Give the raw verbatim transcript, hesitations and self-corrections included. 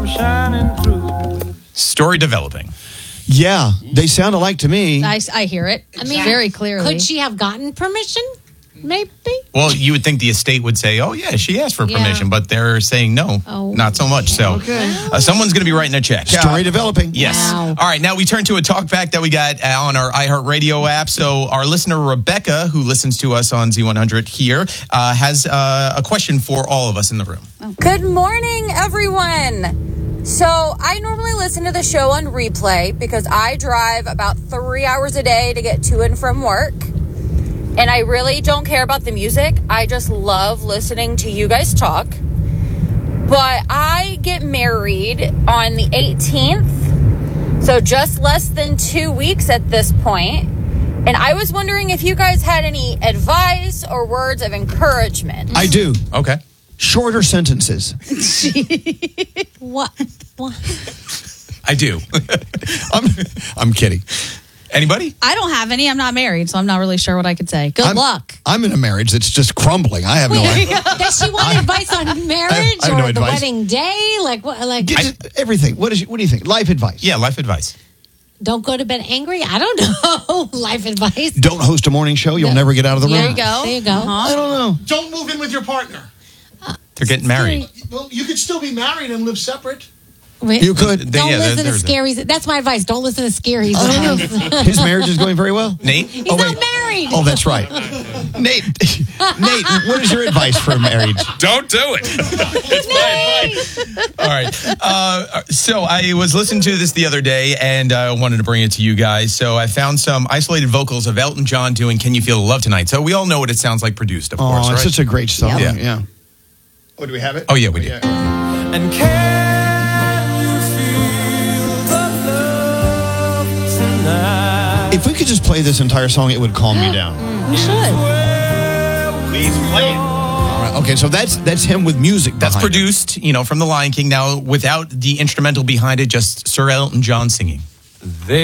come shining through. Story developing. Yeah, they sound alike to me. I, I hear it. I mean, very clearly. Could she have gotten permission? Maybe. Well, you would think the estate would say, oh, yeah, she asked for Yeah. permission, but they're saying no, Oh. not so much. So Okay. uh, someone's going to be writing a check. Story developing. Yes. Wow. All right. Now we turn to a talk back that we got uh, on our iHeartRadio app. So our listener, Rebecca, who listens to us on Z one hundred here, uh, has uh, a question for all of us in the room. Good morning, everyone. So I normally listen to the show on replay because I drive about three hours a day to get to and from work. And I really don't care about the music. I just love listening to you guys talk. But I get married on the eighteenth. So just less than two weeks at this point. And I was wondering if you guys had any advice or words of encouragement. I do. Okay. Shorter sentences. What? What? I do. I'm, I'm kidding. Anybody? I don't have any. I'm not married, so I'm not really sure what I could say. Good I'm, luck. I'm in a marriage that's just crumbling. I have no idea. Does she want advice on marriage I have or no the advice. wedding day? Like what? Like Get- everything. What is? What do you think? Life advice. Yeah, life advice. don't go to bed angry? I don't know. Life advice. Don't host a morning show. You'll Yeah. never get out of the room. There you go. There you go. Uh-huh. I don't know. Don't move in with your partner. They're getting married. Well, you could still be married and live separate. Wait, You could. They- Don't yeah, listen they're- to they're- Scary's. That's my advice. Don't listen to Scary's. I don't know. His marriage is going very well. Nate? He's Oh, not wait. married. Oh, that's right. Nate, Nate, what is your advice for marriage? Don't do it. It's my advice. All right. Uh, so I was listening to this the other day and I uh, wanted to bring it to you guys. So I found some isolated vocals of Elton John doing Can You Feel the Love Tonight? So we all know what it sounds like produced, of Oh, course, it's right? such a great song. Yeah. Yeah. Oh, do we have it? Oh, yeah, we do. And can you feel the love tonight? If we could just play this entire song, it would calm me down. We should. Please play it. All right, okay, so that's that's him with music. That's behind it. produced, you know, from The Lion King. Now, without the instrumental behind it, just Sir Elton John singing. They